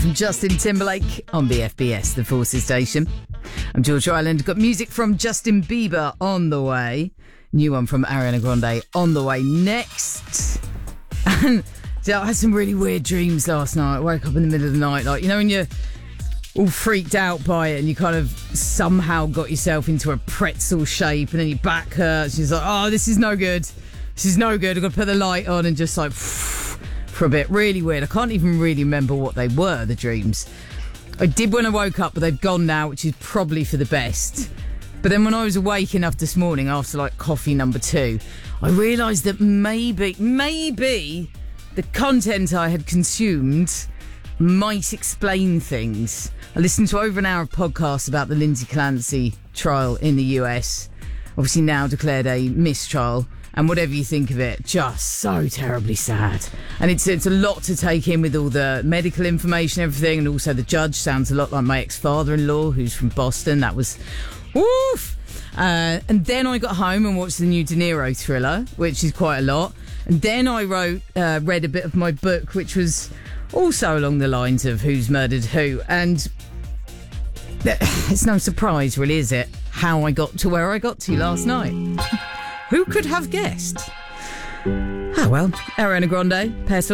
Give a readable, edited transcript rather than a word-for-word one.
from Justin Timberlake on the FBS, the Forces station. I'm George Ryland. Got music from Justin Bieber on the way. New one from Ariana Grande on the way next. And I had some really weird dreams last night. I woke up in the middle of the night, like, you know, when you're all freaked out by it and you kind of somehow got yourself into a pretzel shape and then your back hurts. You're like, oh, this is no good. This is no good. I've got to put the light on and just like for a bit. Really weird. I can't even really remember what they were, the dreams. I did when I woke up, but they've gone now, which is probably for the best. But then when I was awake enough this morning after like coffee number 2, I realised that maybe the content I had consumed might explain things. I listened to over an hour of podcasts about the Lindsay Clancy trial in the US. Obviously now declared a mistrial. And whatever you think of it, just so terribly sad. And it's a lot to take in with all the medical information, everything. And also the judge sounds a lot like my ex-father-in-law, who's from Boston. That was, woof! And then I got home and watched the new De Niro thriller, which is quite a lot. And then I read a bit of my book, which was also along the lines of Who's Murdered Who. And it's no surprise, really, is it, how I got to where I got to last night. Who could have guessed? Ah, well, Ariana Grande, Pestle.